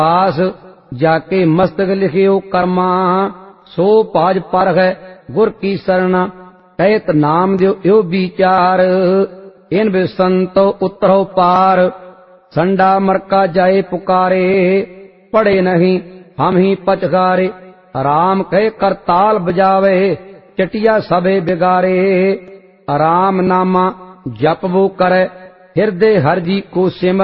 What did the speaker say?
पास जाके मस्तक लिखियो कर्मा, सो पाज पर है गुर की शरण, कहत नाम दियो यो विचार, इन संतो उतरो पार, संडा मरका जाए पुकारे, पड़े नहीं हम ही पचकारे, राम कहे करताल बजावे, चटिया सबे बिगारे, राम नामा जप वो करे, हृदय हर जी को सिमर